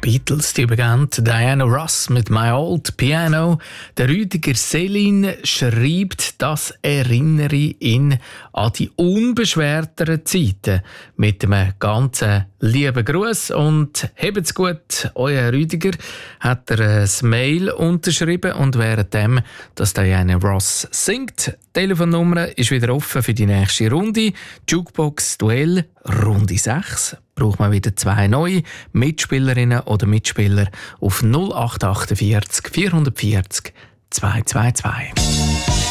Beatles, die Bekannte Diana Ross mit «My Old Piano». Der Rüdiger Selin schreibt, das erinnere ihn an die unbeschwerteren Zeiten. Mit einem ganz lieben Gruß und habt's gut. Euer Rüdiger hat er ein Mail unterschrieben und währenddem, dass Diana Ross singt, die Telefonnummer ist wieder offen für die nächste Runde. Jukebox Duell Runde 6. Braucht man wieder 2 neue Mitspielerinnen oder Mitspieler auf 0848 440 222.